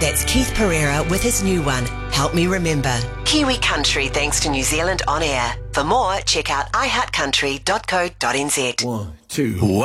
That's Keith Pereira with his new one, Help Me Remember. Kiwi Country thanks to New Zealand On Air. For more, check out iHeartCountry.co.nz. 1, 2